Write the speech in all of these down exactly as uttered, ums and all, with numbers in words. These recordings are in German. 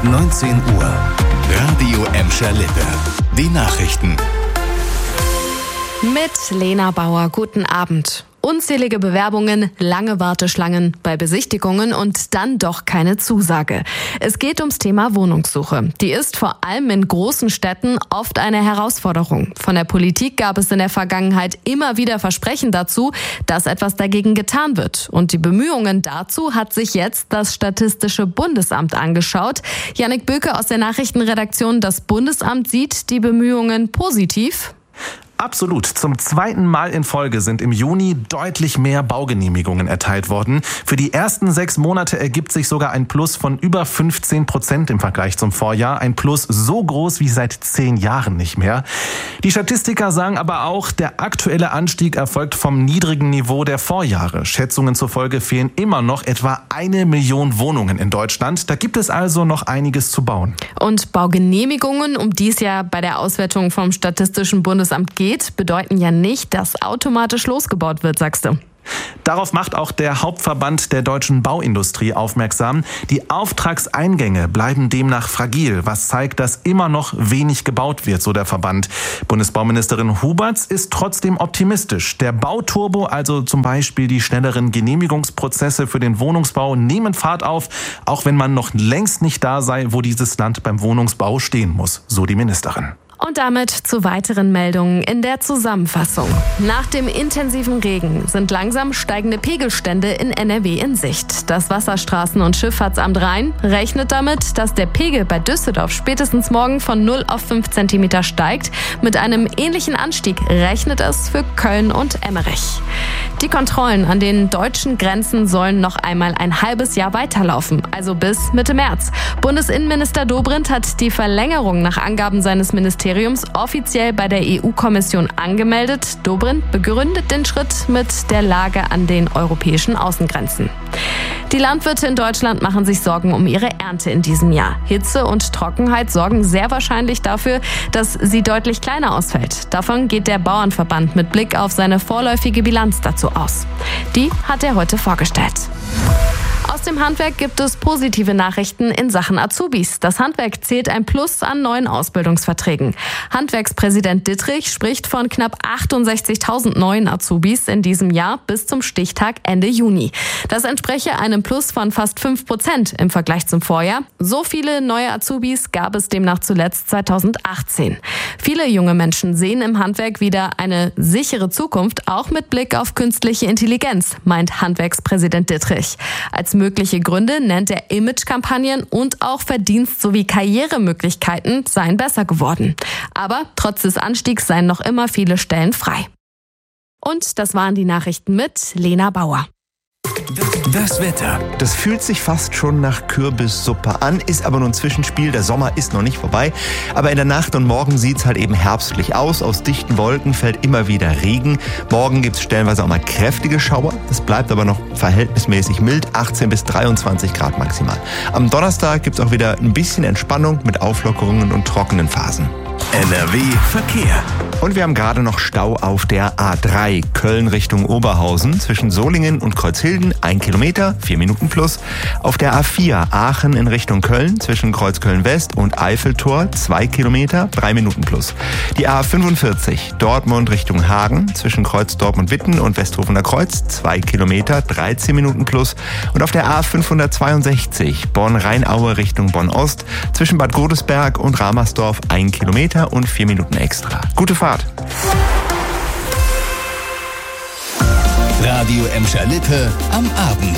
neunzehn Uhr. Radio Emscher Lippe. Die Nachrichten. Mit Lena Bauer. Guten Abend. Unzählige Bewerbungen, lange Warteschlangen bei Besichtigungen und dann doch keine Zusage. Es geht ums Thema Wohnungssuche. Die ist vor allem in großen Städten oft eine Herausforderung. Von der Politik gab es in der Vergangenheit immer wieder Versprechen dazu, dass etwas dagegen getan wird. Und die Bemühungen dazu hat sich jetzt das Statistische Bundesamt angeschaut. Jannik Böke aus der Nachrichtenredaktion. Das Bundesamt sieht die Bemühungen positiv. Absolut. Zum zweiten Mal in Folge sind im Juni deutlich mehr Baugenehmigungen erteilt worden. Für die ersten sechs Monate ergibt sich sogar ein Plus von über fünfzehn Prozent im Vergleich zum Vorjahr. Ein Plus so groß wie seit zehn Jahren nicht mehr. Die Statistiker sagen aber auch, der aktuelle Anstieg erfolgt vom niedrigen Niveau der Vorjahre. Schätzungen zufolge fehlen immer noch etwa eine Million Wohnungen in Deutschland. Da gibt es also noch einiges zu bauen. Und Baugenehmigungen, um die es ja bei der Auswertung vom Statistischen Bundesamt geht, bedeuten ja nicht, dass automatisch losgebaut wird, sagst du. Darauf macht auch der Hauptverband der deutschen Bauindustrie aufmerksam. Die Auftragseingänge bleiben demnach fragil, was zeigt, dass immer noch wenig gebaut wird, so der Verband. Bundesbauministerin Huberts ist trotzdem optimistisch. Der Bauturbo, also zum Beispiel die schnelleren Genehmigungsprozesse für den Wohnungsbau, nehmen Fahrt auf, auch wenn man noch längst nicht da sei, wo dieses Land beim Wohnungsbau stehen muss, so die Ministerin. Und damit zu weiteren Meldungen in der Zusammenfassung. Nach dem intensiven Regen sind langsam steigende Pegelstände in N R W in Sicht. Das Wasserstraßen- und Schifffahrtsamt Rhein rechnet damit, dass der Pegel bei Düsseldorf spätestens morgen von null auf fünf Zentimeter steigt. Mit einem ähnlichen Anstieg rechnet es für Köln und Emmerich. Die Kontrollen an den deutschen Grenzen sollen noch einmal ein halbes Jahr weiterlaufen, also bis Mitte März. Bundesinnenminister Dobrindt hat die Verlängerung nach Angaben seines Ministeriums offiziell bei der E U-Kommission angemeldet. Dobrindt begründet den Schritt mit der Lage an den europäischen Außengrenzen. Die Landwirte in Deutschland machen sich Sorgen um ihre Ernte in diesem Jahr. Hitze und Trockenheit sorgen sehr wahrscheinlich dafür, dass sie deutlich kleiner ausfällt. Davon geht der Bauernverband mit Blick auf seine vorläufige Bilanz dazu aus. Die hat er heute vorgestellt. Aus dem Handwerk gibt es positive Nachrichten in Sachen Azubis. Das Handwerk zählt ein Plus an neuen Ausbildungsverträgen. Handwerkspräsident Dittrich spricht von knapp achtundsechzigtausend neuen Azubis in diesem Jahr bis zum Stichtag Ende Juni. Das entspreche einem Plus von fast fünf Prozent im Vergleich zum Vorjahr. So viele neue Azubis gab es demnach zuletzt zweitausendachtzehn. Viele junge Menschen sehen im Handwerk wieder eine sichere Zukunft, auch mit Blick auf künstliche Intelligenz, meint Handwerkspräsident Dittrich. Als mögliche Gründe nennt er Imagekampagnen und auch Verdienst- sowie Karrieremöglichkeiten seien besser geworden. Aber trotz des Anstiegs seien noch immer viele Stellen frei. Und das waren die Nachrichten mit Lena Bauer. Das Wetter. Das fühlt sich fast schon nach Kürbissuppe an, ist aber nur ein Zwischenspiel. Der Sommer ist noch nicht vorbei. Aber in der Nacht und morgen sieht's halt eben herbstlich aus. Aus dichten Wolken fällt immer wieder Regen. Morgen gibt's stellenweise auch mal kräftige Schauer. Es bleibt aber noch verhältnismäßig mild. achtzehn bis dreiundzwanzig Grad maximal. Am Donnerstag gibt's auch wieder ein bisschen Entspannung mit Auflockerungen und trockenen Phasen. N R W Verkehr. Und wir haben gerade noch Stau auf der A drei Köln Richtung Oberhausen zwischen Solingen und Kreuzhilden, ein Kilometer, vier Minuten plus. Auf der A vier Aachen in Richtung Köln zwischen Kreuzköln West und Eiffeltor, zwei Kilometer, drei Minuten plus. Die A fünfundvierzig Dortmund Richtung Hagen zwischen Kreuz Dortmund-Witten und Westhofener Kreuz, zwei Kilometer, dreizehn Minuten plus. Und auf der A fünfhundertzweiundsechzig Bonn-Rheinaue Richtung Bonn-Ost zwischen Bad Godesberg und Ramersdorf, ein Kilometer und vier Minuten extra. Gute Fahrt. Radio Emscher Lippe am Abend.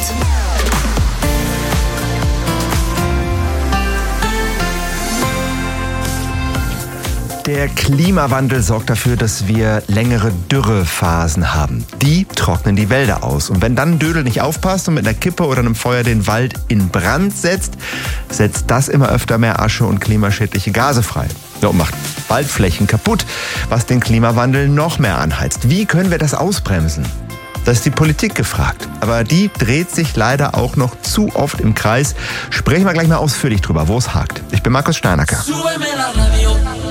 Der Klimawandel sorgt dafür, dass wir längere Dürrephasen haben. Die trocknen die Wälder aus. Und wenn dann ein Dödel nicht aufpasst und mit einer Kippe oder einem Feuer den Wald in Brand setzt, setzt das immer öfter mehr Asche und klimaschädliche Gase frei. Ja, und macht Waldflächen kaputt, was den Klimawandel noch mehr anheizt. Wie können wir das ausbremsen? Da ist die Politik gefragt. Aber die dreht sich leider auch noch zu oft im Kreis. Sprechen wir gleich mal ausführlich drüber, wo es hakt. Ich bin Markus Steinacker.